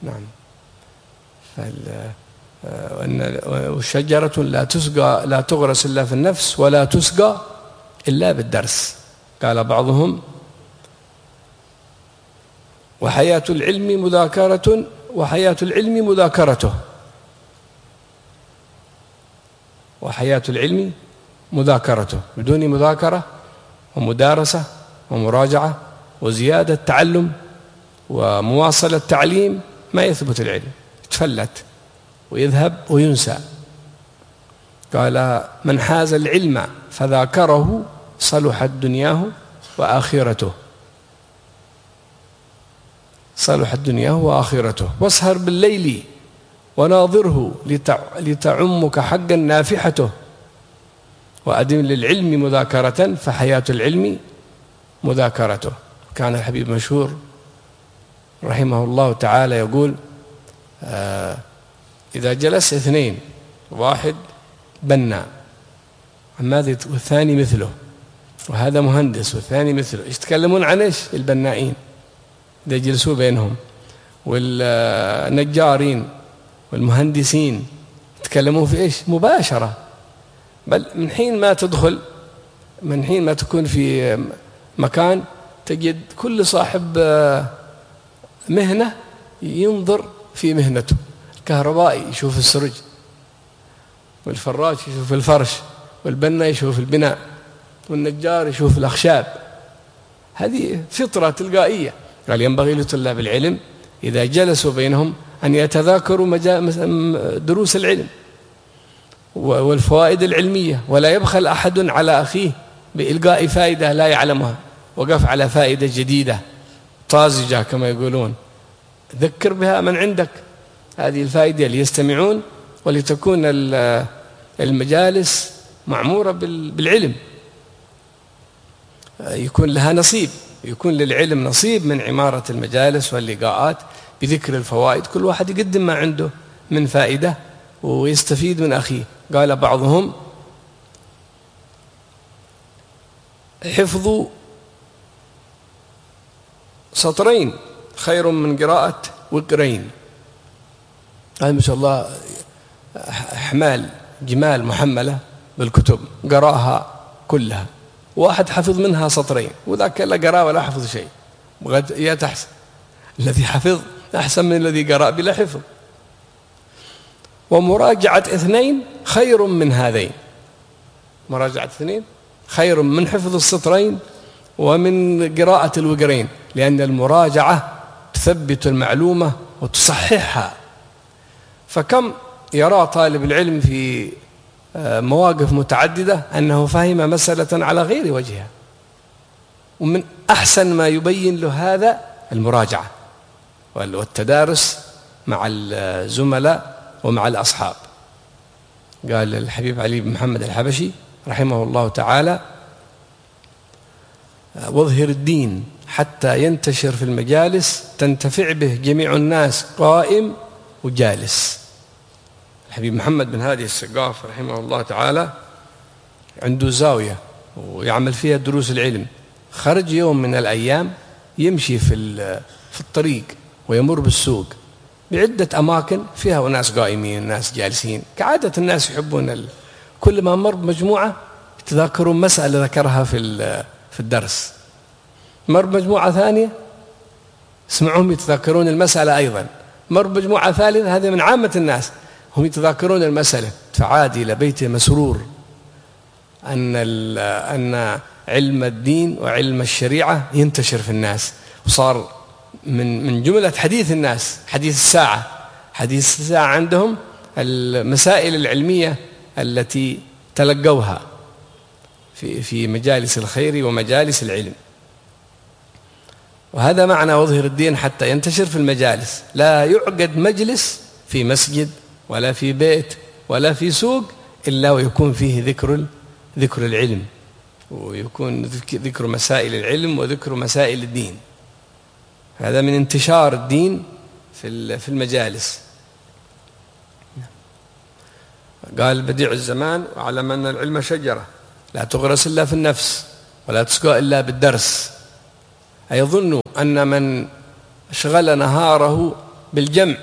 نعم. والشجرة لا تغرس إلا في النفس ولا تسقى إلا بالدرس. قال بعضهم: وحياة العلم مذاكرة، وحياة العلم مذاكرته، وحياة العلم مذاكرته. بدون مذاكرة ومدارسة ومراجعة وزيادة تعلم ومواصلة تعليم ما يثبت العلم، يتفلت ويذهب وينسى. قال: من حاز العلم فذاكره صلحت دنياه وآخرته، صلحت دنياه وآخرته. واسهر بالليل وناظره لتعمك حقا نافحته، وأدم للعلم مذاكرة فحياة العلم مذاكرته. كان الحبيب مشهور رحمه الله تعالى يقول: إذا جلس اثنين، واحد بنا ماذا والثاني مثله، وهذا مهندس والثاني مثله، يتكلمون عن إيش؟ البنائين إذا جلسوا بينهم، والنجارين والمهندسين يتكلمون في إيش؟ مباشرة. بل من حين ما تدخل، من حين ما تكون في مكان تجد كل صاحب مهنة ينظر في مهنته. الكهربائي يشوف السرج، والفراش يشوف الفرش، والبنا يشوف البناء، والنجار يشوف الأخشاب. هذه فطرة تلقائية. قال: ينبغي لطلاب العلم إذا جلسوا بينهم أن يتذاكروا دروس العلم والفوائد العلمية، ولا يبخل أحد على أخيه بإلقاء فائدة لا يعلمها، وقف على فائدة جديدة طازجة كما يقولون، ذكر بها من عندك هذه الفائدة ليستمعون، ولتكون المجالس معمورة بالعلم، يكون لها نصيب، يكون للعلم نصيب من عمارة المجالس واللقاءات بذكر الفوائد. كل واحد يقدم ما عنده من فائدة ويستفيد من أخيه. قال بعضهم: حفظ سطرين خير من قراءة وقرين. هذا ما شاء الله حمال جمال محملة بالكتب، قراها كلها، واحد حفظ منها سطرين، وذاك لا قرأ ولا حفظ شيء. يا تحسن الذي حفظ أحسن من الذي قرأ بلا حفظ. ومراجعة اثنين خير من هذين، مراجعة اثنين خير من حفظ السطرين ومن قراءة الوقرين، لأن المراجعة تثبت المعلومة وتصححها. فكم يرى طالب العلم في مواقف متعددة أنه فهم مسألة على غير وجهها، ومن أحسن ما يبين له هذا المراجعة والتدارس مع الزملاء ومع الأصحاب. قال الحبيب علي بن محمد الحبشي رحمه الله تعالى: واظهر الدين حتى ينتشر في المجالس تنتفع به جميع الناس قائم وجالس. الحبيب محمد بن هادي السقاف رحمه الله تعالى عنده زاوية ويعمل فيها دروس العلم. خرج يوم من الأيام يمشي في الطريق ويمر بالسوق بعدة أماكن فيها ناس قائمين ناس جالسين، كعادة الناس يحبون كل ما مر بمجموعة يتذاكرون مسألة ذكرها في الدرس، مر بمجموعة ثانية اسمعهم يتذاكرون المسألة أيضا، مر بمجموعة ثالثة، هذه من عامة الناس هم يتذاكرون المسألة. فعاد إلى بيته مسرور أن علم الدين وعلم الشريعة ينتشر في الناس، وصار من جملة حديث الناس حديث الساعة. حديث الساعة عندهم المسائل العلمية التي تلقوها في مجالس الخير ومجالس العلم. وهذا معنى واظهر الدين حتى ينتشر في المجالس. لا يعقد مجلس في مسجد ولا في بيت ولا في سوق إلا ويكون فيه ذكر العلم، ويكون ذكر مسائل العلم وذكر مسائل الدين. هذا من انتشار الدين في المجالس. قال بديع الزمان: واعلم أن العلم شجرة لا تغرس إلا في النفس ولا تسقى إلا بالدرس. أيظن أن من أشغل نهاره بالجمع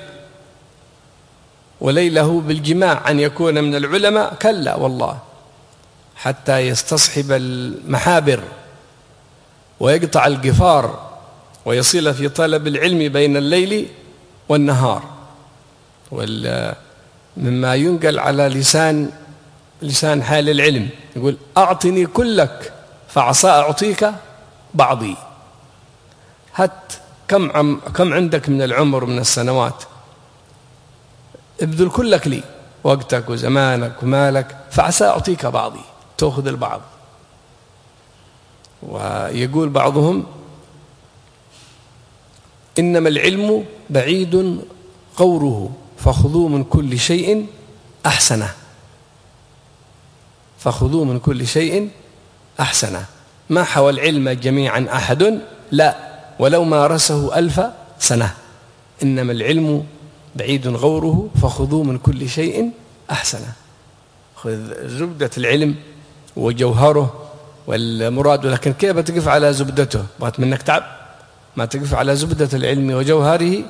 وليله بالجماع أن يكون من العلماء، كلا والله، حتى يستصحب المحابر ويقطع القفار ويصل في طلب العلم بين الليل والنهار. مما ينقل على لسان حال العلم يقول: أعطني كلك فعسى أعطيك بعضي. هات كم عندك من العمر من السنوات، ابذل كلك لي، وقتك وزمانك ومالك، فعسى أعطيك بعضي، تأخذ البعض. ويقول بعضهم: إنما العلم بعيد غوره فخذوا من كل شيء أحسنه. فخذوا من كل شيء أحسنه. ما حوى العلم جميعا أحد، لا، ولو مارسه 1000 سنة. إنما العلم بعيد غوره فخذوا من كل شيء أحسنه. خذ زبدة العلم وجوهره والمراد، لكن كيف تقف على زبدته؟ بغت منك تعب، ما تقف على زبدة العلم وجوهره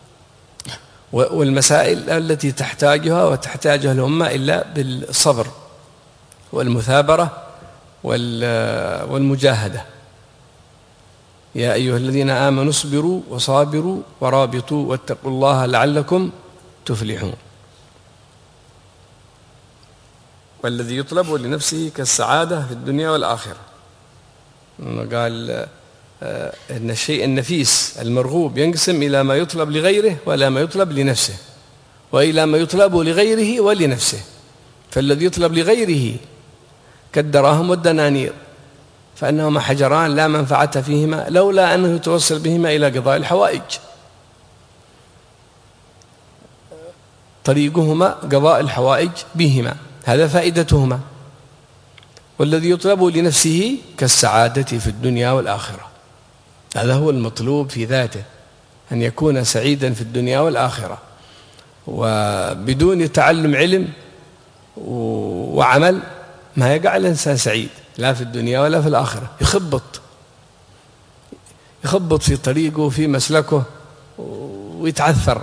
والمسائل التي تحتاجها وتحتاجها الأمة إلا بالصبر والمثابرة والمجاهدة. يا أيها الذين آمنوا اصبروا وصابروا ورابطوا واتقوا الله لعلكم تفلحون. والذي يطلب لنفسه كالسعادة في الدنيا والآخرة. قال إن الشيء النفيس المرغوب ينقسم إلى ما يطلب لغيره وإلى ما يطلب لنفسه، وإلى ما يطلب لغيره ولنفسه. فالذي يطلب لغيره كالدراهم والدنانير، فإنهما حجران لا منفعة فيهما لولا أنه يتوصل بهما إلى قضاء الحوائج. طريقهما قضاء الحوائج بهما، هذا فائدتهما. والذي يطلب لنفسه كالسعادة في الدنيا والآخرة، هذا هو المطلوب في ذاته، أن يكون سعيدا في الدنيا والآخرة. وبدون تعلم علم وعمل ما يقع الإنسان سعيد لا في الدنيا ولا في الآخرة. يخبط في طريقه وفي مسلكه ويتعثر.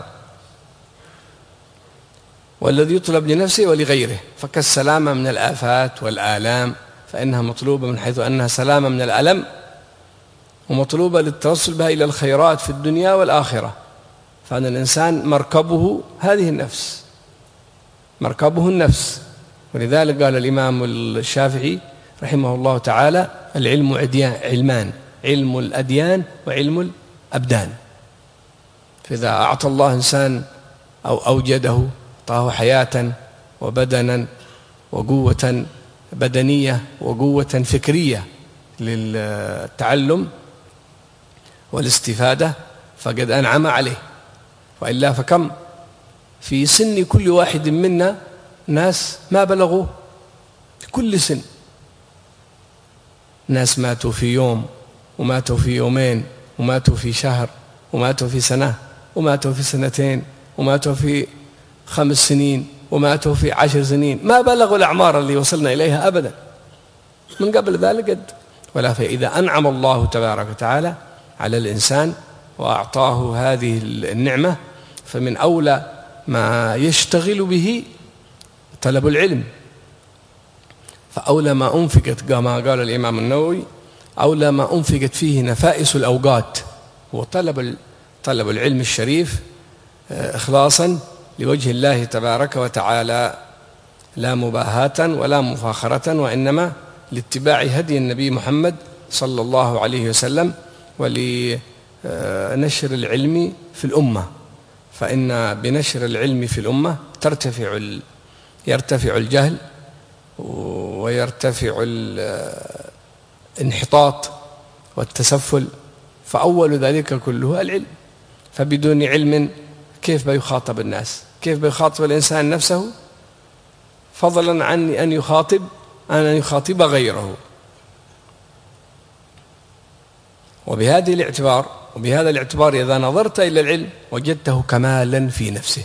والذي يطلب لنفسه ولغيره فكالسلامة من الآفات والآلام، فإنها مطلوبة من حيث أنها سلامة من الألم، ومطلوبة للتوصل بها إلى الخيرات في الدنيا والآخرة. فأن الإنسان مركبه هذه النفس، مركبه النفس. ولذلك قال الإمام الشافعي رحمه الله تعالى: العلم علمان، علم الأديان وعلم الأبدان. فإذا أعطى الله إنسان أو أوجده، أعطاه حياة وبدنا وقوة بدنية وقوة فكرية للتعلم والاستفادة، فقد أنعم عليه. وإلا فكم في سن كل واحد منا ناس ما بلغوا في كل سن، ناس ماتوا في يوم، وماتوا في يومين، وماتوا في شهر، وماتوا في سنة، وماتوا في سنتين، وماتوا في 5 سنين، وماتوا في 10 سنين، ما بلغوا الأعمار اللي وصلنا إليها أبدا من قبل ذلك قد. ولا فإذا أنعم الله تبارك وتعالى على الإنسان وأعطاه هذه النعمة، فمن أولى ما يشتغل به طلب العلم. فأولى ما أنفقت، كما قال الإمام النووي: أولى ما أنفقت فيه نفائس الأوقات هو طلب العلم الشريف إخلاصا لوجه الله تبارك وتعالى، لا مباهاة ولا مفاخرة، وإنما لاتباع هدي النبي محمد صلى الله عليه وسلم ولنشر العلم في الأمة. فإن بنشر العلم في الأمة يرتفع الجهل ويرتفع الانحطاط والتسفل، فأول ذلك كله العلم. فبدون علم كيف بيخاطب الناس؟ كيف بيخاطب الإنسان نفسه، فضلا عن أن يخاطب غيره؟ وبهذا الاعتبار إذا نظرت إلى العلم وجدته كمالا في نفسه،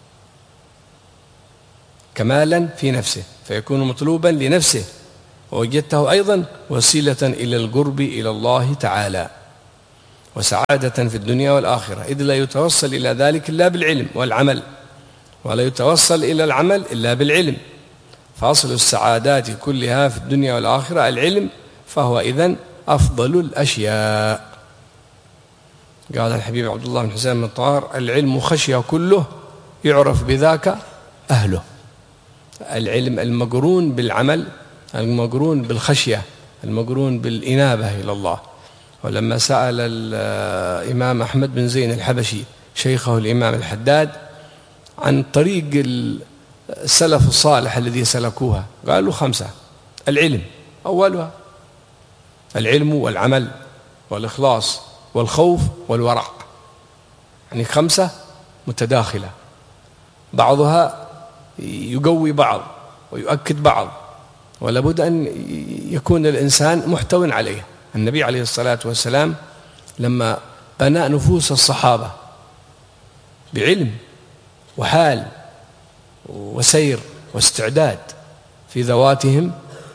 كمالا في نفسه، فيكون مطلوبا لنفسه، ووجدته أيضا وسيلة إلى القرب إلى الله تعالى. وسعادة في الدنيا والآخرة، إذ لا يتوصل إلى ذلك إلا بالعلم والعمل، ولا يتوصل إلى العمل إلا بالعلم. فأصل السعادات كلها في الدنيا والآخرة العلم، فهو إذن أفضل الأشياء. قال الحبيب عبد الله بن حسين بن طاهر: العلم خشية كله يعرف بذاك أهله. العلم المقرون بالعمل، المقرون بالخشية، المقرون بالإنابة إلى الله. ولما سأل الإمام أحمد بن زين الحبشي شيخه الإمام الحداد عن طريق السلف الصالح الذي سلكوها، قالوا 5: العلم أولها، العلم والعمل والإخلاص والخوف والورع، يعني 5 متداخلة، بعضها يقوي بعض ويؤكد بعض، ولا بد أن يكون الإنسان محتو عليه. النبي عليه الصلاة والسلام لما بنى نفوس الصحابة بعلم وحال وسير واستعداد في ذواتهم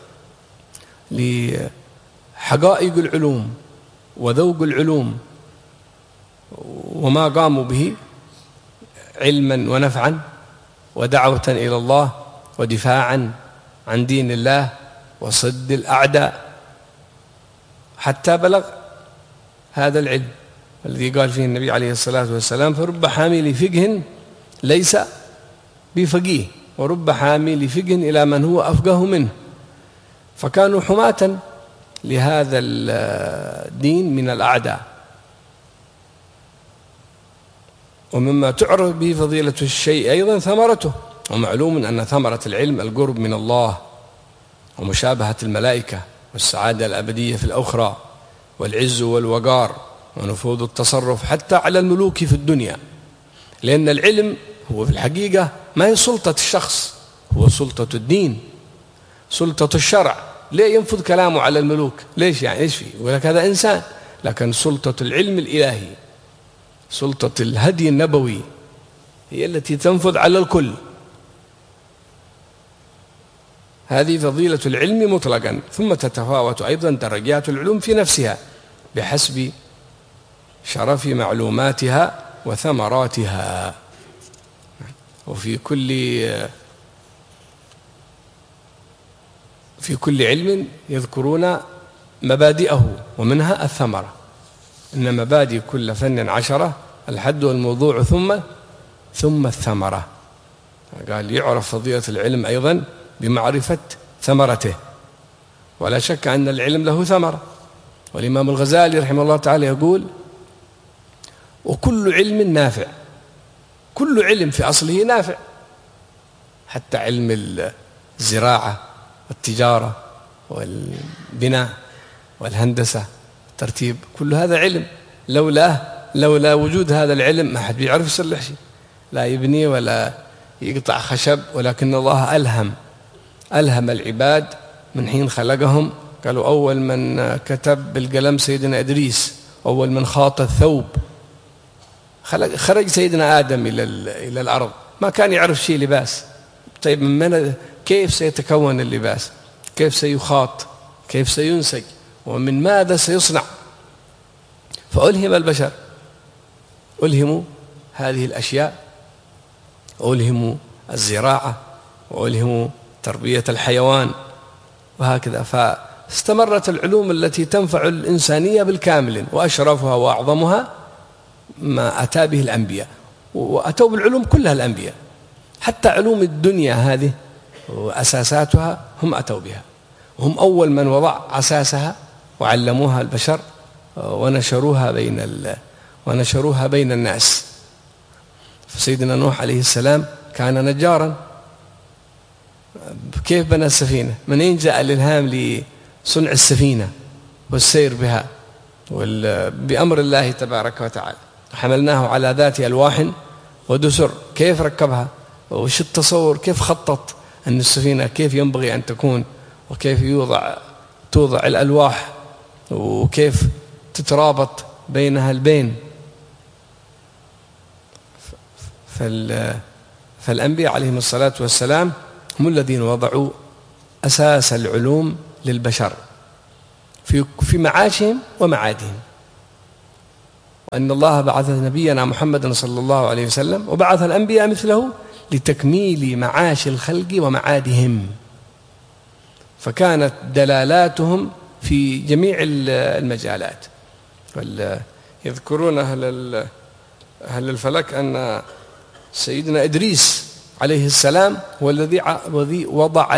لحقائق العلوم وذوق العلوم وما قاموا به علما ونفعا ودعوة إلى الله ودفاعا عن دين الله وصد الأعداء، حتى بلغ هذا العلم الذي قال فيه النبي عليه الصلاة والسلام: فرب حامل فقه ليس بفقيه، ورب حامل فقه إلى من هو أفقه منه. فكانوا حماة لهذا الدين من الأعداء. ومما تعرف به فضيلة الشيء أيضا ثمرته، ومعلوم أن ثمرة العلم القرب من الله ومشابهة الملائكة والسعادة الأبدية في الأخرى والعز والوقار ونفوذ التصرف حتى على الملوك في الدنيا. لأن العلم هو في الحقيقة ما هي سلطة الشخص، هو سلطة الدين، سلطة الشرع. ليه ينفذ كلامه على الملوك؟ ليش يعني إيش فيه؟ يقول لك هذا إنسان. لكن سلطة العلم الإلهي، سلطة الهدي النبوي هي التي تنفذ على الكل. هذه فضيلة العلم مطلقا. ثم تتفاوت أيضا درجات العلوم في نفسها بحسب شرف معلوماتها وثمراتها. وفي كل علم يذكرون مبادئه ومنها الثمرة. إن مبادئ كل فن 10: الحد والموضوع ثم الثمرة. قال يعرف فضيلة العلم أيضا بمعرفة ثمرته، ولا شك أن العلم له ثمرة. والإمام الغزالي رحمه الله تعالى يقول: وكل علم نافع. كل علم في أصله نافع، حتى علم الزراعة والتجارة والبناء والهندسة الترتيب، كل هذا علم. لولا وجود هذا العلم ما حد بيعرف يصلح شيء، لا يبني ولا يقطع خشب. ولكن الله ألهم العباد من حين خلقهم. قالوا: أول من كتب بالقلم سيدنا إدريس، أول من خاط الثوب. خرج سيدنا آدم إلى الأرض، ما كان يعرف شيء لباس. طيب من كيف سيتكون اللباس؟ كيف سيخاط؟ كيف سينسج؟ ومن ماذا سيصنع؟ فألهم البشر، ألهموا هذه الأشياء، ألهموا الزراعة، وألهموا تربية الحيوان، وهكذا. فاستمرت العلوم التي تنفع الإنسانية بالكامل، وأشرفها وأعظمها ما أتى به الأنبياء، وأتوا بالعلوم كلها الأنبياء. حتى علوم الدنيا هذه وأساساتها هم أتوا بها، وهم أول من وضع أساسها وعلموها البشر ونشروها بين الناس. فسيدنا نوح عليه السلام كان نجارا. كيف بنى السفينة؟ منين جاء الإلهام لصنع السفينة والسير بها؟ بأمر الله تبارك وتعالى. حملناه على ذات ألواح ودسر. كيف ركبها؟ وش التصور؟ كيف خطط أن السفينة كيف ينبغي أن تكون، وكيف توضع الألواح، وكيف تترابط بينها البين. فالأنبياء عليهم الصلاة والسلام هم الذين وضعوا أساس العلوم للبشر في معاشهم ومعادهم. أن الله بعث نبينا محمدا صلى الله عليه وسلم وبعث الأنبياء مثله لتكميل معاش الخلق ومعادهم، فكانت دلالاتهم في جميع المجالات. يذكرون أهل الفلك أن سيدنا إدريس عليه السلام هو الذي وضع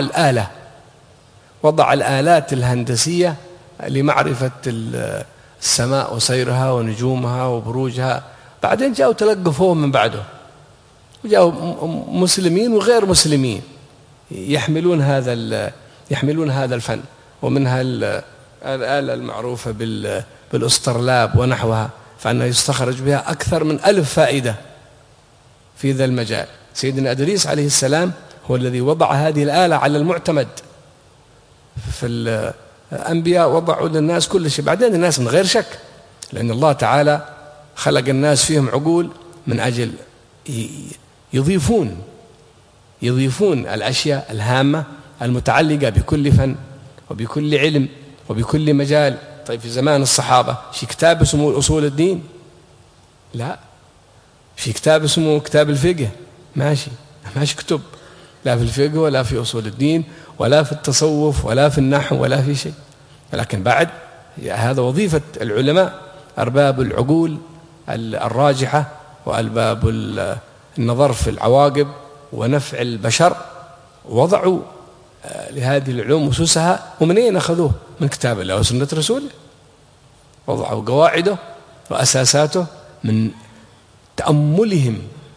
الآلات الهندسية لمعرفة السماء وسيرها ونجومها وبروجها. بعدين جاءوا تلقفوهم من بعده، وجاءوا مسلمين وغير مسلمين يحملون هذا الفن، ومنها الآلة المعروفة بالأسطرلاب ونحوها، فأنه يستخرج بها أكثر من 1000 فائدة في ذا المجال. سيدنا إدريس عليه السلام هو الذي وضع هذه الآلة على المعتمد، فالأنبياء وضعوا للناس كل شيء. بعدين الناس من غير شك، لأن الله تعالى خلق الناس فيهم عقول من أجل يضيفون الأشياء الهامة المتعلقة بكل فن وبكل علم وبكل مجال. طيب في زمان الصحابة في كتاب اسمه أصول الدين؟ لا. في كتاب اسمه كتاب الفقه؟ ماشي كتب، لا في الفقه ولا في أصول الدين ولا في التصوف ولا في النحو ولا في شيء. لكن بعد هذا وظيفة العلماء، أرباب العقول الراجحة وأرباب النظر في العواقب ونفع البشر، وضعوا لهذه العلوم أسسها. ومن أين أخذوه؟ من كتاب الله وسنة رسوله. وضعوا قواعده وأساساته من تأملهم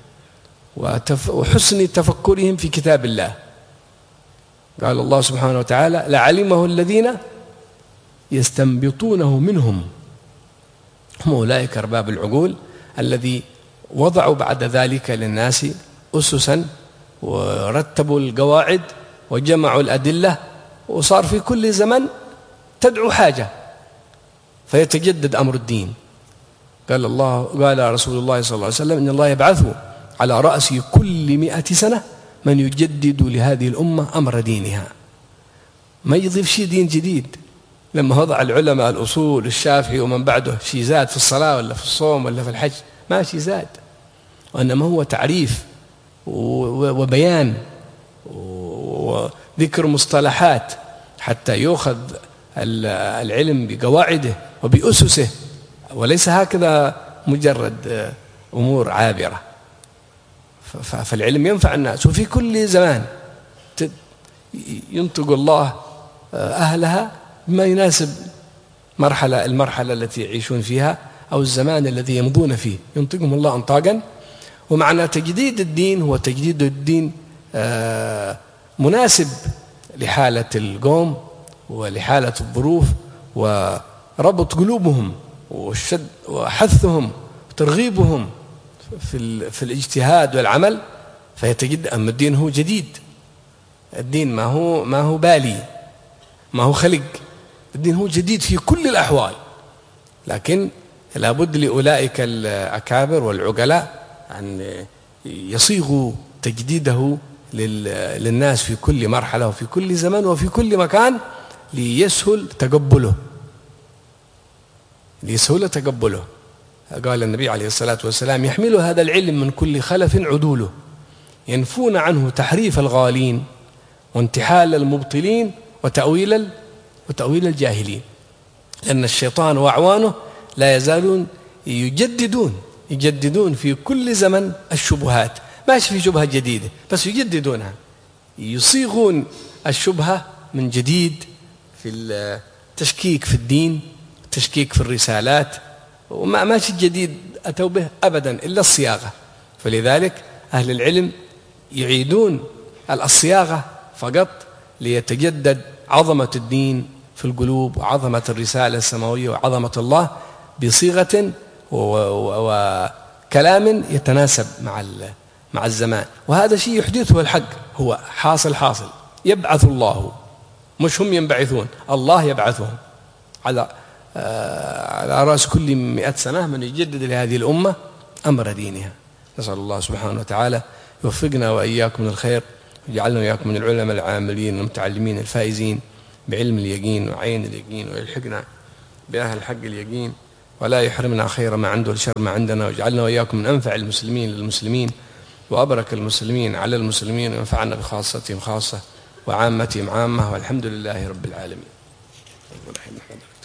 وحسن تفكرهم في كتاب الله. قال الله سبحانه وتعالى: لعلمه الذين يستنبطونه منهم، هم أولئك أرباب العقول الذي وضعوا بعد ذلك للناس أسسا ورتبوا القواعد وجمعوا الأدلة، وصار في كل زمن تدعو حاجة فيتجدد أمر الدين. قال رسول الله صلى الله عليه وسلم: إن الله يبعث على رأس كل 100 سنة من يجدد لهذه الأمة أمر دينها. ما يضيف شيء دين جديد. لما وضع العلماء الأصول الشافعي ومن بعده شيء زاد في الصلاة ولا في الصوم ولا في الحج؟ ما شيء زاد، وإنما هو تعريف وبيان وذكر مصطلحات حتى يؤخذ العلم بقواعده وبأسسه، وليس هكذا مجرد أمور عابرة. فالعلم ينفع الناس، وفي كل زمان ينطق الله أهلها بما يناسب المرحلة التي يعيشون فيها أو الزمان الذي يمضون فيه، ينطقهم الله أنطاقا. ومعنى تجديد الدين هو تجديد الدين مناسب لحالة القوم ولحالة الظروف، وربط قلوبهم وحثهم وترغيبهم في الاجتهاد والعمل، فيتجدد. أما الدين هو جديد، الدين ما هو بالي، ما هو خلق، الدين هو جديد في كل الأحوال. لكن لابد لأولئك الأكابر والعقلاء أن يصيغوا تجديده للناس في كل مرحلة وفي كل زمن وفي كل مكان ليسهل تقبله. قال النبي عليه الصلاة والسلام: يحمل هذا العلم من كل خلف عدوله، ينفون عنه تحريف الغالين وانتحال المبطلين وتأويل الجاهلين. لأن الشيطان وأعوانه لا يزالون يجددون في كل زمن الشبهات. ماشي في شبهة جديدة بس يجددونها، يصيغون الشبهة من جديد في التشكيك في الدين، التشكيك في الرسالات، وما ماشي جديد أتوا به أبدا إلا الصياغة. فلذلك أهل العلم يعيدون الصياغة فقط ليتجدد عظمة الدين في القلوب وعظمة الرسالة السماوية وعظمة الله بصيغة وكلام يتناسب مع الزمان. وهذا شيء يحدثه الحق، هو حاصل يبعث الله، مش هم ينبعثون، الله يبعثهم على رأس كل 100 سنة من يجدد لهذه الأمة أمر دينها. نسأل الله سبحانه وتعالى يوفقنا وإياكم من الخير، ويجعلنا وإياكم من العلماء العاملين المتعلمين الفائزين بعلم اليقين وعين اليقين، ويلحقنا بأهل حق اليقين ولا يحرمنا خير ما عنده لشر ما عندنا، واجعلنا وإياكم من أنفع المسلمين للمسلمين وأبرك المسلمين على المسلمين، وانفعنا بخاصتهم خاصة وعامتهم عامة، والحمد لله رب العالمين.